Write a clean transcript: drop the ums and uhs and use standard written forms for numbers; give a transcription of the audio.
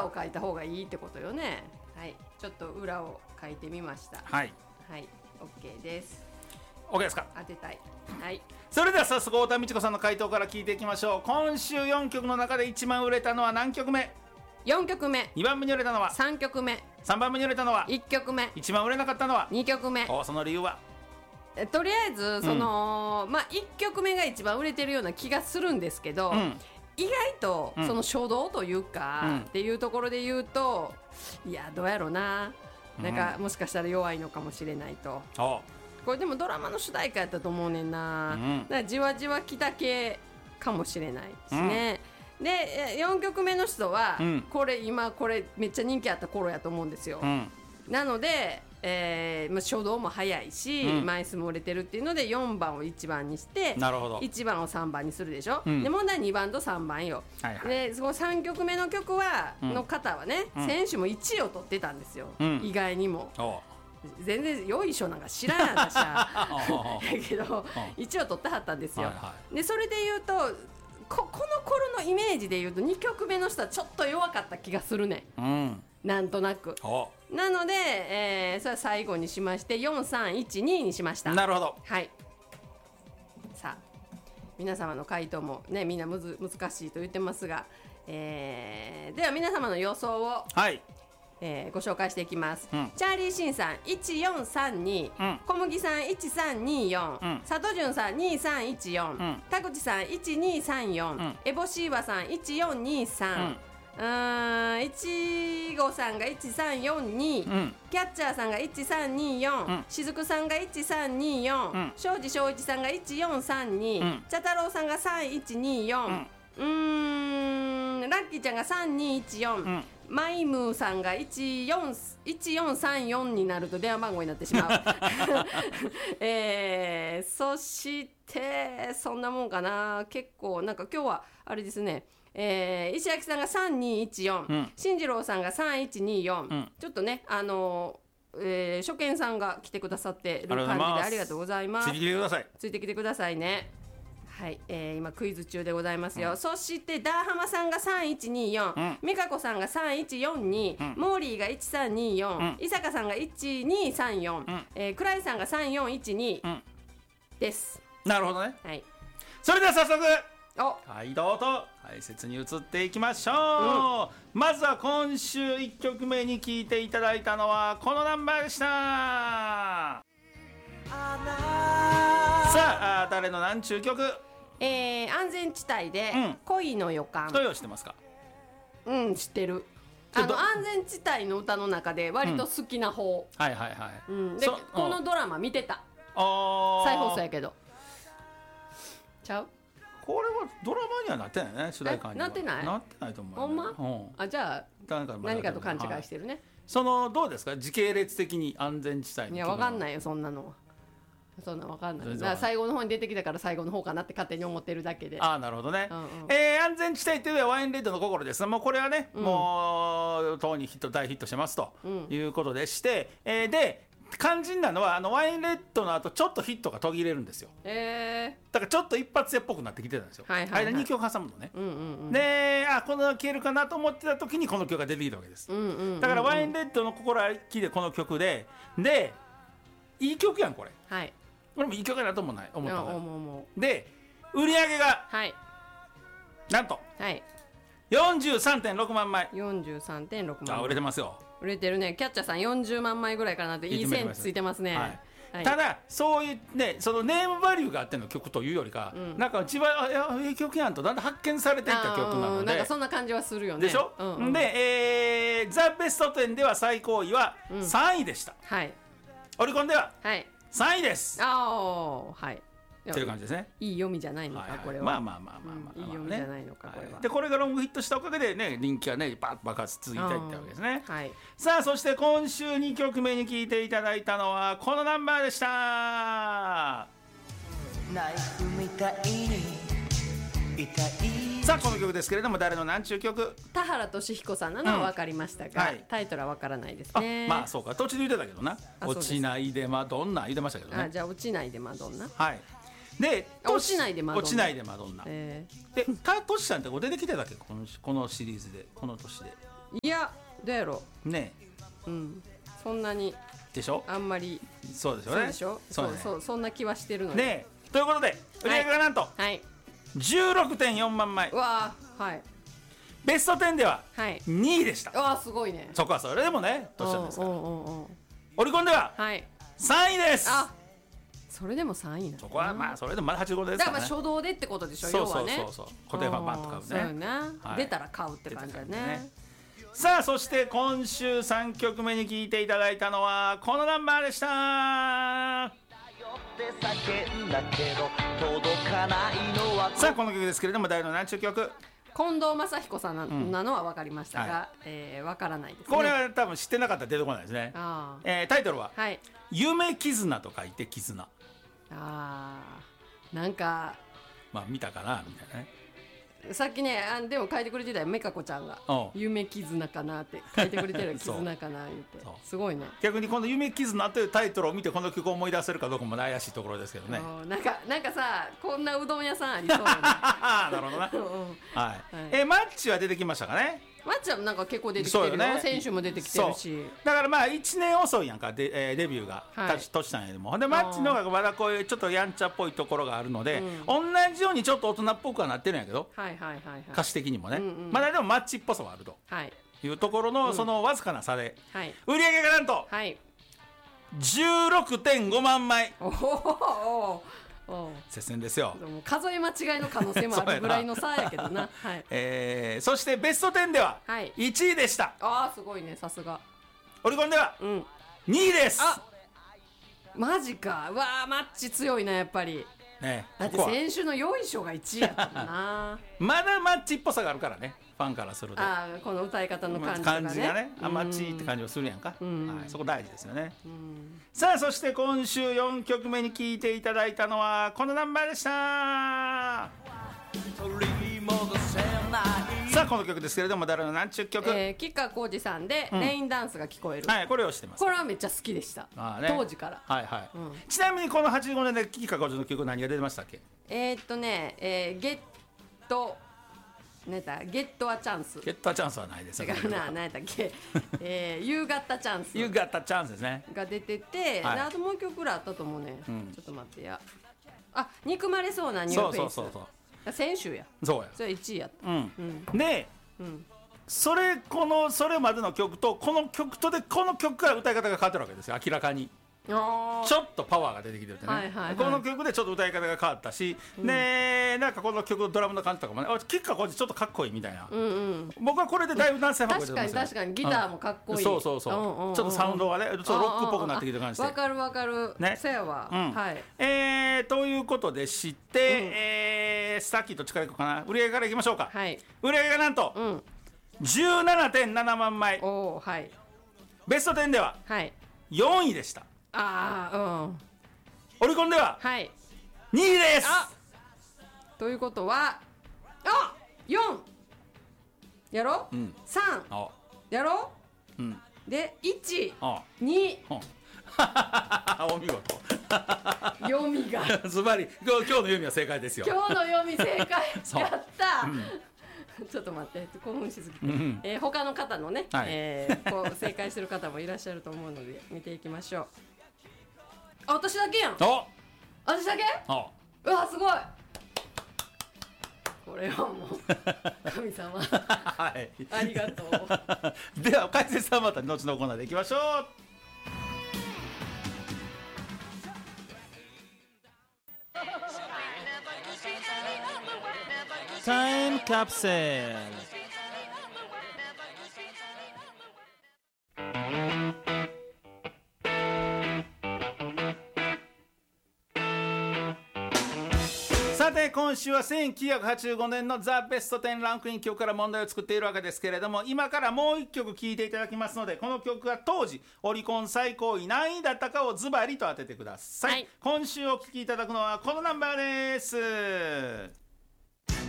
裏を書いた方がいいってことよね。はい、ちょっと裏を書いてみました。 はいはい、OK です。 OK ですか。 当てたい。はい、 それでは早速太田美智子さんの回答から聞いていきましょう。今週4曲の中で一番売れたのは何曲目？ 4曲目。 2番目に売れたのは？ 3曲目。 3番目に売れたのは？ 1曲目。 一番売れなかったのは？ 2曲目。 その理由は？ とりあえずその、まあ、1曲目が一番売れてるような気がするんですけど、意外とその初動というか、っていうところで言うと、いやどうやろうな、なんかもしかしたら弱いのかもしれないと。これでもドラマの主題歌やったと思うねんな、だからじわじわきた系かもしれないですね。で4曲目の人は、これ今これめっちゃ人気あった頃やと思うんですよ。なので、初動も早いし、枚数も売れてるっていうので4番を1番にして、 なるほど、 1番を3番にするでしょ、で問題は2番と3番よ、でその3曲目の曲は、の方はね、選手も1位を取ってたんですよ、意外にも。全然よいしょなんか知らんやん私はだけど1位を取ってはったんですよ、でそれで言うとこの頃のイメージで言うと2曲目の人はちょっと弱かった気がするね、なんとなく。なので、それは最後にしまして4312にしました。 なるほど。 はい。さあ皆様の回答もねみんな難しいと言ってますが、では皆様の予想を、ご紹介していきます。チャーリーシンさん1432、小麦さん1324、佐藤潤さん2314、田口さん1234、エボシーバさん1423、いちごさんが1342、キャッチャーさんが1324、しずくさんが1324、庄司正一さんが1432、茶太郎さんが3124、ラッキーちゃんが3214、マイムーさんが1434になると電話番号になってしまうそしてそんなもんかな。結構なんか今日はあれですね、石焼さんが3214、進次郎さんが3124、ちょっとね初見さんが来てくださってる感じでありがとうございます。 ついてきてください。 ついてきてくださいね。はい、今クイズ中でございますよ、そしてダーハマさんが3124、美香子さんが3142、モーリーが1324、伊坂さんが1234、クライさんが3412、です。 なるほどね。 はい、 それでは早速回答と解説に移っていきましょう、まずは今週1曲目に聴いていただいたのはこのナンバーでした。さあ誰のなんちゅう曲？ 安全地帯で恋の予感。 どう知ってますか？ 知ってる。安全地帯の歌の中で割と好きな方。 はいはいはい。 でこのドラマ見てた。再放送やけど。ちゃう？ これはドラマにはなってないね、主題歌には。 なってない？ なってないと思う。 ほんま？じゃあ何かと勘違いしてるね。 どうですか、時系列的に安全地帯の。 いや分かんないよそんなの。そんな分かんない。だから最後の方に出てきたから最後の方かなって勝手に思ってるだけで。 なるほどね。安全地帯というのはワインレッドの心です。もうこれはね、もうとうに大ヒットしてますということでして、で肝心なのはワインレッドの後ちょっとヒットが途切れるんですよ。だからちょっと一発屋っぽくなってきてたんですよ。間2曲挟むのね。でこの消えるかなと思ってた時にこの曲が出てきたわけです。だからワインレッドの心はきでこの曲でいい曲やんこれ。これもいい曲やなと思ったので、売り上げが、なんと、43.6 万枚。 43.6万枚。 売れてますよ。 売れてるね。キャッチャーさん40万枚ぐらいかなっていい線ついてますね。 ただそういうね、そのネームバリューがあっての曲というよりか、なんか一番いい曲やんとだんだん発見されていった曲なので、 なんかそんな感じはするよね。 でしょ。でザ・ベスト10では最高位は3位でした。オリコンでは3位です。という感じですね。 いい読みじゃないのかこれは。いい読みじゃないのかこれは。 でこれがロングヒットしたおかげでね、人気がねバッと爆発続いたいってわけですね。さあそして今週2曲目に聴いていただいたのはこのナンバーでした。ナイフみたいにさあこの曲ですけれども誰のなんちゅう曲？ 田原俊彦さんなのは分かりましたが、タイトルは分からないですね。 そうか、途中で言ってたけどな。落ちないでマドンナ言ってましたけどね。 じゃあ落ちないでマドンナ。 で落ちないでマドンナ。 落ちないでマドンナ。でトシさんって出てきてたっけこのシリーズでこの年で。 いやどうやろうね。 そんなにでしょ。 あんまりそうでしょうね。 そうそんな気はしてるのね。ということで売り上げがなんと 16.4 万枚。 わあ、はい。 ベスト10では2位でした。 わあ、すごいね。 そこはそれでもねどうしたんですか。オリコンでは3位です。 あ、それでも3位なの。 そこはまあそれでもまだ85ですからね。 だから初動でってことでしょ。 要はね。そう固定ファンバンと買うね。 そうね。出たら買うって感じだね。 さあそして今週3曲目に聴いていただいたのはこのナンバーでした。さあこの曲ですけれども誰の何ちゅう曲。 近藤真彦さんなのは分かりましたが、分からないですね。 これは多分知ってなかったら出てこないですね。タイトルは夢絆と書いて絆。 なんかまあ見たかなみたいなね。 さっきねでも書いてくれてたよ、めかこちゃんが夢絆かなって書いてくれてる。絆かな言ってすごいね。 逆にこの夢絆というタイトルを見てこの曲を思い出せるかどうかも怪しいところですけどね。 なんかさこんなうどん屋さんありそうだね。 なるほどな。マッチは出てきましたかね。 マッチはなんか結構出てきてるよ。選手も出てきてるし。 だからまあ1年遅いやんかデビューがとしたんやでも。でマッチの方がまだこういうちょっとやんちゃっぽいところがあるので同じようにちょっと大人っぽくはなってるんやけど歌詞的にもねまだでもマッチっぽさはあるというところのそのわずかな差で売り上げがなんと 16.5 万枚。接戦ですよ。 数え間違いの可能性もあるぐらいの差やけどな。 そしてベスト10では1位でした。 すごいね、さすが。 オリコンでは2位です。 マジか。わあ、マッチ強いなやっぱり。だって先週のよいしょが1位やったもんな。まだマッチっぽさがあるからね、ファンからすると。 この歌い方の感じがね、 マッチって感じがするやんか。そこ大事ですよね。さあそして今週4曲目に聴いていただいたのはこのナンバーでした。さあこの曲ですけれども誰の何ちゅう曲。 吉川晃司さんでレインダンスが聞こえる。 これを知ってます。 これはめっちゃ好きでした、当時から。 ちなみにこの85年で吉川晃司の曲何が出てましたっけ。 ゲットゲットはチャンス。 ゲットはチャンスはないです。 だから何やったっけ。夕方チャンス。 夕方チャンスですね。 が出てて、あともう一曲ぐらいあったと思うね。ちょっと待ってや。憎まれそうなニューフェイス。先週や。 そうや。 それ1位やった。 で、それまでの曲とこの曲とでこの曲から歌い方が変わってるわけですよ、明らかに。ちょっとパワーが出てきてるってね。この曲でちょっと歌い方が変わったし、なんかこの曲のドラムの感じとかもね、吉川晃司ちょっとかっこいいみたいな。僕はこれでだいぶ男性ファンが出てますよ。 確かにギターもかっこいい。 そうちょっとサウンドがね、ちょっとロックっぽくなってきてる感じで。 わかるわかる。そうやわ。 ということでして、さっきどっちからいこうかな。売り上げからいきましょうか。売り上げがなんと 17.7 万枚。ベスト10では4位でした。オリコンでは2位です。 ということは4やろ、3やろ、で1、2 お見事。 読みがズバリ今日の読みは正解ですよ。 今日の読み正解やった。ちょっと待って興奮しすぎて、他の方のね、こう正解してる方もいらっしゃると思うので見ていきましょう。私だけやん。私だけ。うわすごい。これはもう神様ありがとう。 では解説はまた後のコーナーでいきましょう。タイムカプセル。さて今週は1985年のザ・ベスト10ランクイン曲から問題を作っているわけですけれども、今からもう1曲聴いていただきますので、この曲が当時オリコン最高位何位だったかをズバリと当ててください。今週お聴きいただくのはこのナンバーです。